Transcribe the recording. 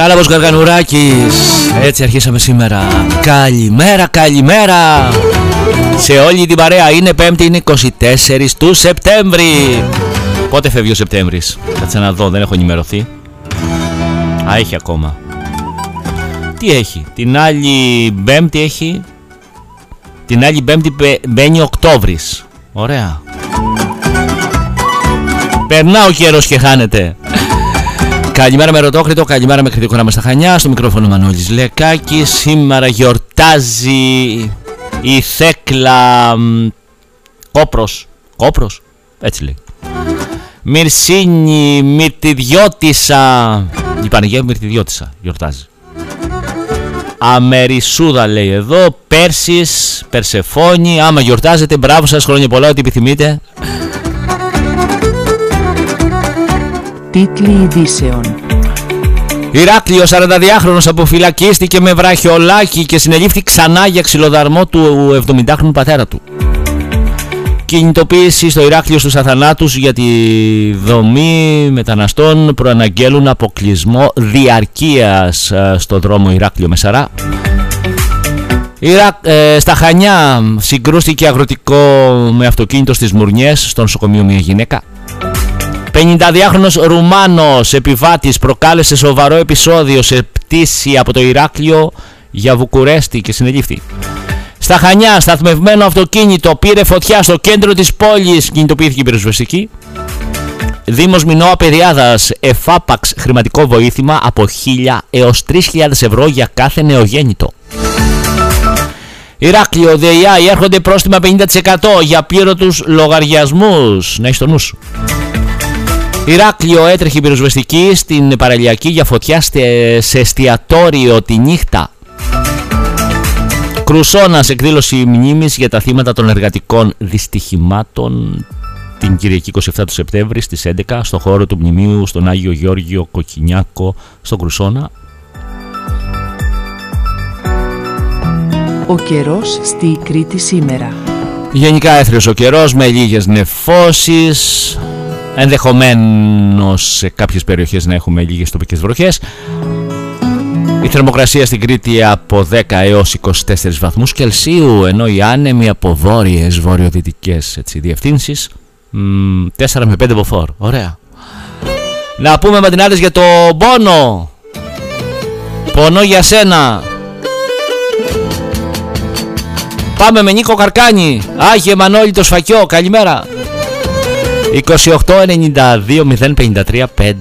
Άλαβος Γαργανουράκης. Έτσι αρχίσαμε σήμερα. Καλημέρα, καλημέρα σε όλη την παρέα. Είναι Πέμπτη, είναι 24 του Σεπτέμβρη. Πότε φεύγει ο Σεπτέμβρης? Κάτσε να δω, δεν έχω ενημερωθεί. Α, έχει ακόμα. Τι έχει? Την άλλη Πέμπτη έχει. Την άλλη Πέμπτη μπαίνει Οκτώβρης. Ωραία. Περνά ο καιρός και χάνεται. Καλημέρα με Ρωτόκριτο, καλημέρα με Κρητικό να στα Χανιά. Στο μικρόφωνο Μανώλης Λεκάκης. Σήμερα γιορτάζει η Θέκλα Κόπρος, έτσι λέει. Μυρσίνη Μυρτιδιώτισσα. Η Παναγία Μυρτιδιώτισσα γιορτάζει. Αμερισσούδα λέει εδώ. Πέρσις, Περσεφόνη. Άμα γιορτάζετε, μπράβο σας, χρόνια πολλά, ό,τι επιθυμείτε. Τίτλοι ειδήσεων. Ηράκλειο, 42χρονος αποφυλακίστηκε με βραχιολάκι και συνελήφθη ξανά για ξυλοδαρμό του 70χρονου πατέρα του. Κινητοποίηση στο Ηράκλειο στους αθανάτους για τη δομή μεταναστών προαναγγέλουν αποκλεισμό διαρκείας στο δρόμο Ηράκλειο Μεσαρά. Στα Χανιά συγκρούστηκε αγροτικό με αυτοκίνητο στις Μουρνιές, στο νοσοκομείο μια γυναίκα. 52χρονος Ρουμάνος επιβάτης προκάλεσε σοβαρό επεισόδιο σε πτήση από το Ηράκλειο για Βουκουρέστη και συνελήφθη. Στα Χανιά, σταθμευμένο αυτοκίνητο πήρε φωτιά στο κέντρο της πόλης, κινητοποιήθηκε η πυροσβεστική. Δήμος Μινώα Παιδιάδας, εφάπαξ χρηματικό βοήθημα από 1.000 έως 3.000 ευρώ για κάθε νεογέννητο. Ηράκλειο, ΔΕΙΑ, έρχονται πρόστιμα 50% για πλήρωτους λογαριασμούς. Να έχεις το νου σου. Ηράκλειο, έτρεχε η πυροσβεστική στην παραλιακή για φωτιά σε εστιατόριο τη νύχτα. Κρουσώνας, εκδήλωση μνήμης για τα θύματα των εργατικών δυστυχημάτων την Κυριακή 27 του Σεπτέμβρη στις 11 στο χώρο του μνημείου στον Άγιο Γεώργιο Κοκκινιάκο στο Κρουσώνα. Ο καιρός στη Κρήτη σήμερα. Γενικά έθριος ο καιρός με λίγες νεφώσεις. Ενδεχομένως σε κάποιες περιοχές να έχουμε λίγες τοπικές βροχές. Η θερμοκρασία στην Κρήτη από 10 έως 24 βαθμούς Κελσίου, ενώ οι άνεμοι από βόρειες, βορειοδυτικές διευθύνσεις 4 με 5 μποφόρ. Ωραία. Να πούμε ματινάδες για το πόνο. Πονό για σένα. Πάμε με Νίκο Καρκάνη. Άγιε Μανώλη το Σφακιό. Καλημέρα. 28 92 053 5